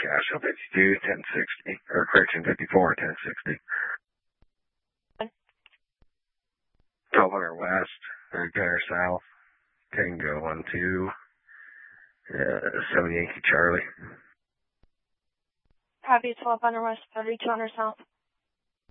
Cashel 52, 1060, or correction, 54, 1060. 1200 West, Gunner South, Tango 12, 7 Yankee Charlie. Copy 1200 West, 3200 South.